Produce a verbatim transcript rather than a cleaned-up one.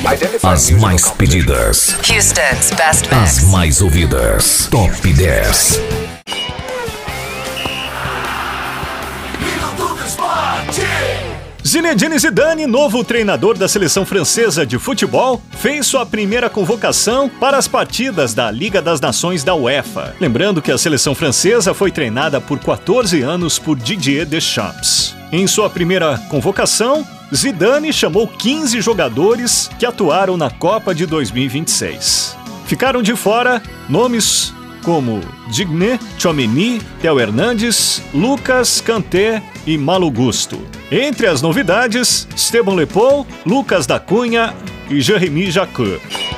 As mais pedidas. Houston's best mix. As mais ouvidas. Top dez. Zinedine Zidane, novo treinador da seleção francesa de futebol, fez sua primeira convocação para as partidas da Liga das Nações da UEFA. Lembrando que a seleção francesa foi treinada por quatorze anos por Didier Deschamps. Em sua primeira convocação, Zidane chamou quinze jogadores que atuaram na Copa de dois mil e vinte e seis. Ficaram de fora nomes como Digne, Tchouaméni, Theo Hernandes, Lucas, Kanté e Malo Gusto. Entre as novidades, Esteban Le Pou, Lucas da Cunha e Jérémy Jacquet.